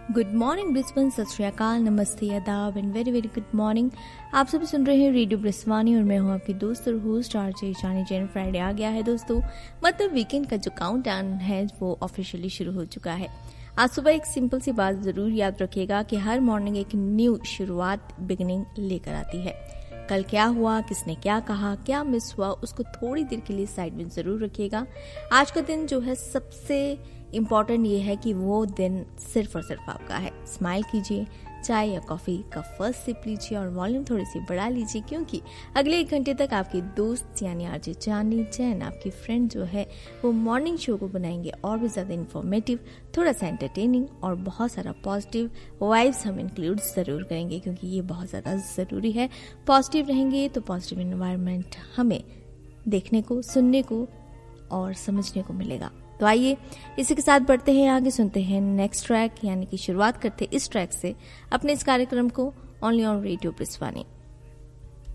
Good morning Brisbane, सत श्री अकाल, नमस्ते, आदाब and very very good morning. आप सभी सुन रहे हैं रेडियो ब्रिस्वानी और मैं हूं आपकी दोस्त और होस्ट आरजे जानी जैन। फ्राइडे आ गया है दोस्तों, मतलब वीकेंड का जो काउंटडाउन है वो ऑफिशियली शुरू हो चुका है। आज सुबह एक सिंपल सी बात जरूर याद रखिएगा कि हर मॉर्निंग एक न्यू शुरुआत, बिगिनिंग लेकर आती है। कल क्या हुआ, किसने क्या कहा, क्या मिस हुआ, उसको थोड़ी देर के लिए साइड में जरूर रखिएगा। आज का दिन जो है सबसे इम्पॉर्टेंट ये है कि वो दिन सिर्फ और सिर्फ आपका है। स्माइल कीजिए, चाय या कॉफी का फर्स्ट सिप लीजिए और वॉल्यूम थोड़ी सी बढ़ा लीजिए, क्योंकि अगले 1 घंटे तक आपके दोस्त यानी आरजे जानी जैन, आपकी फ्रेंड जो है वो मॉर्निंग शो को बनाएंगे और भी ज्यादा इन्फॉर्मेटिव, थोड़ा सा एंटरटेनिंग और बहुत सारा पॉजिटिव वाइब्स हम इंक्लूड जरूर करेंगे, क्योंकि ये बहुत ज्यादा जरूरी है। पॉजिटिव रहेंगे तो पॉजिटिव एनवायरनमेंट हमें देखने को, सुनने को और समझने को मिलेगा। तो आइए इसी के साथ बढ़ते हैं आगे, सुनते हैं नेक्स्ट ट्रैक, यानी कि शुरुआत करते हैं इस ट्रैक से अपने इस कार्यक्रम को, ओनली ऑन रेडियो ब्रिस्वानी।